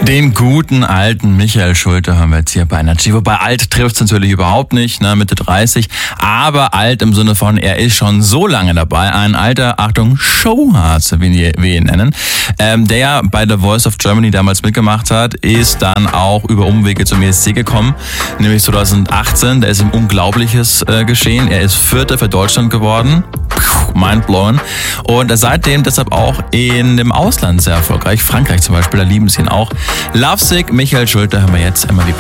Den guten alten Michael Schulte haben wir jetzt hier bei Energy. Wobei alt trifft es natürlich überhaupt nicht, ne, Mitte 30. Aber alt im Sinne von, er ist schon so lange dabei. Ein alter, Achtung, Showhase, wie wir ihn nennen. Der ja bei The Voice of Germany damals mitgemacht hat, ist dann auch über Umwege zum ESC gekommen. Nämlich 2018, da ist ihm Unglaubliches geschehen. Er ist Vierter für Deutschland geworden. Mindblowing. Und seitdem deshalb auch in dem Ausland sehr erfolgreich. Frankreich zum Beispiel, da lieben sie ihn auch. Lovesick, Michael Schulte, hören wir jetzt immer wie